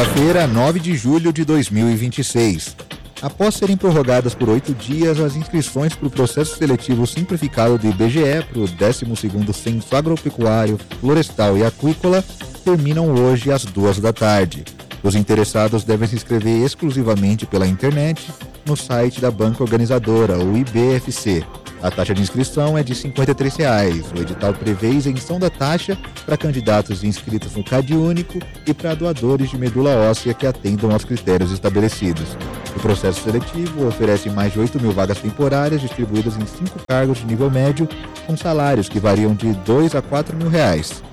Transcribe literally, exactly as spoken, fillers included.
terça-feira, nove de julho de dois mil e vinte e seis. Após serem prorrogadas por oito dias, as inscrições para o processo seletivo simplificado do I B G E para o décimo segundo Censo Agropecuário, Florestal e Aquícola terminam hoje às duas da tarde. Os interessados devem se inscrever exclusivamente pela internet no site da banca organizadora, o I B F C. A taxa de inscrição é de cinquenta e três reais. O edital prevê isenção da taxa para candidatos inscritos no CadÚnico e para doadores de medula óssea que atendam aos critérios estabelecidos. O processo seletivo oferece mais de oito mil vagas temporárias distribuídas em cinco cargos de nível médio, com salários que variam de dois a quatro mil reais.